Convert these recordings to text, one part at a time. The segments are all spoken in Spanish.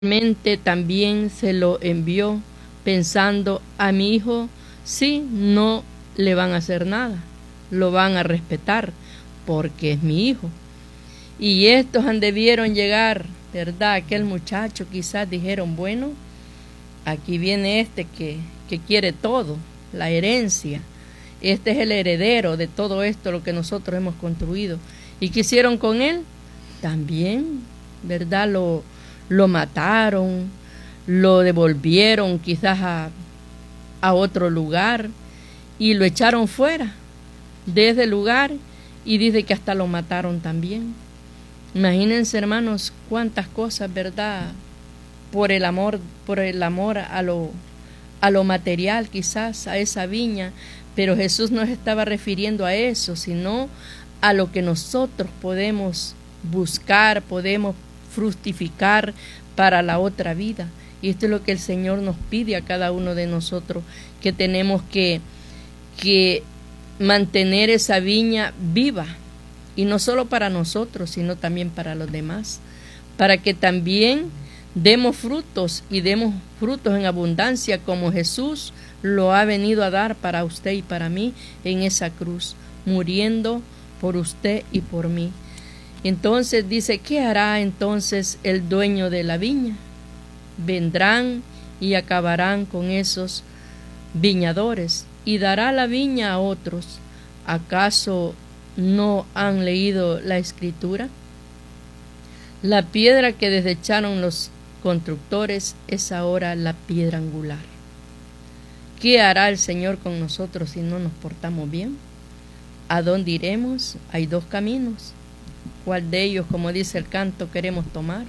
Mente también se lo envió pensando: a mi hijo sí, no le van a hacer nada, lo van a respetar porque es mi hijo. Y estos andebieron llegar, ¿verdad? Aquel muchacho quizás dijeron: bueno, aquí viene este que quiere todo, la herencia. Este es el heredero de todo esto, lo que nosotros hemos construido. ¿Y qué hicieron con él? También, ¿verdad? Lo mataron, lo devolvieron quizás a otro lugar y lo echaron fuera de ese lugar, y dice que hasta lo mataron también. Imagínense, hermanos, cuántas cosas, ¿verdad? Por el amor a lo material, quizás a esa viña, pero Jesús no se estaba refiriendo a eso, sino a lo que nosotros podemos buscar, podemos fructificar para la otra vida. Y esto es lo que el Señor nos pide a cada uno de nosotros, que tenemos que mantener esa viña viva, y no solo para nosotros, sino también para los demás, para que también demos frutos, y demos frutos en abundancia, como Jesús lo ha venido a dar para usted y para mí en esa cruz, muriendo por usted y por mí. Entonces dice: ¿qué hará entonces el dueño de la viña? Vendrán y acabarán con esos viñadores y dará la viña a otros. ¿Acaso no han leído la Escritura? La piedra que desecharon los constructores es ahora la piedra angular. ¿Qué hará el Señor con nosotros si no nos portamos bien? ¿A dónde iremos? Hay dos caminos. ¿Cuál de ellos, como dice el canto, queremos tomar?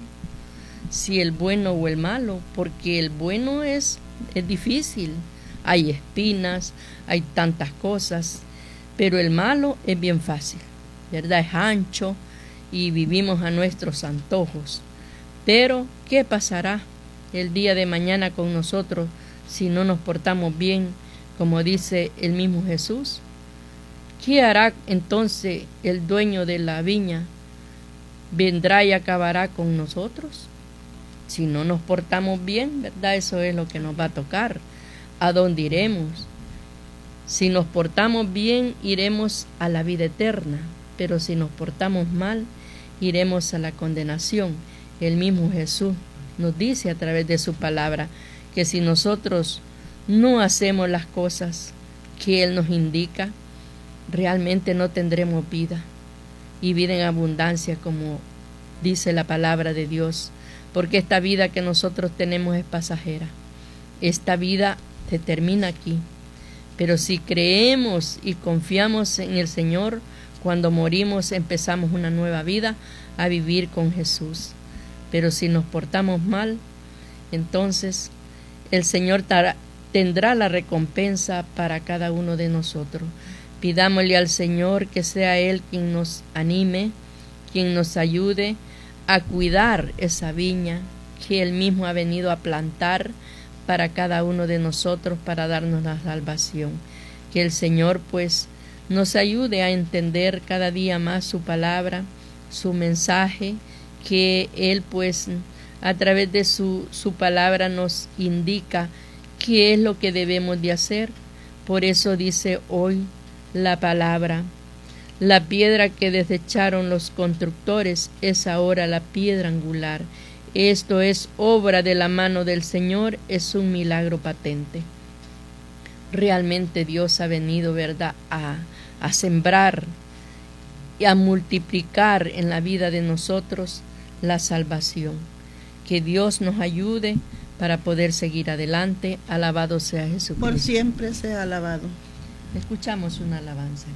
Si el bueno o el malo, porque el bueno es difícil, hay espinas, hay tantas cosas, pero el malo es bien fácil, ¿verdad? Es ancho y vivimos a nuestros antojos. Pero, ¿qué pasará el día de mañana con nosotros si no nos portamos bien, como dice el mismo Jesús? ¿Qué hará entonces el dueño de la viña? ¿Vendrá y acabará con nosotros? Si no nos portamos bien, ¿verdad? Eso es lo que nos va a tocar. ¿A dónde iremos? Si nos portamos bien, iremos a la vida eterna, pero si nos portamos mal, iremos a la condenación. El mismo Jesús nos dice a través de su palabra que si nosotros no hacemos las cosas que Él nos indica, realmente no tendremos vida, y vida en abundancia, como dice la palabra de Dios, porque esta vida que nosotros tenemos es pasajera. Esta vida se termina aquí, pero si creemos y confiamos en el Señor, cuando morimos empezamos una nueva vida a vivir con Jesús. Pero si nos portamos mal, entonces el Señor tendrá la recompensa para cada uno de nosotros. Pidámosle al Señor que sea Él quien nos anime, quien nos ayude a cuidar esa viña que Él mismo ha venido a plantar para cada uno de nosotros, para darnos la salvación. Que el Señor pues nos ayude a entender cada día más su palabra, su mensaje, que Él pues a través de su palabra nos indica qué es lo que debemos de hacer. Por eso dice hoy la palabra: la piedra que desecharon los constructores es ahora la piedra angular. Esto es obra de la mano del Señor, es un milagro patente. Realmente Dios ha venido, ¿verdad?, a sembrar y a multiplicar en la vida de nosotros la salvación. Que Dios nos ayude para poder seguir adelante. Alabado sea Jesucristo. Por siempre sea alabado. Escuchamos una alabanza.